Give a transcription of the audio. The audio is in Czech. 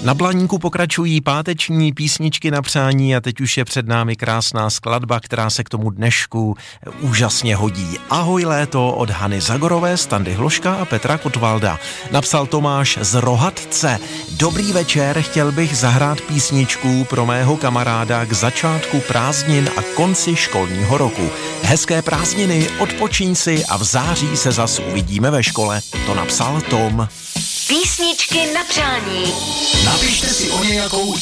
Na Blaníku pokračují páteční písničky na přání a teď už je před námi krásná skladba, která se k tomu dnešku úžasně hodí. Ahoj léto od Hany Zagorové, Standy Hloška a Petra Kotvalda. Napsal Tomáš z Rohatce. Dobrý večer, chtěl bych zahrát písničku pro mého kamaráda k začátku prázdnin a konci školního roku. Hezké prázdniny, odpočiň si a v září se zas uvidíme ve škole. To napsal Tom. Písničky na přání. Napište si o nějakou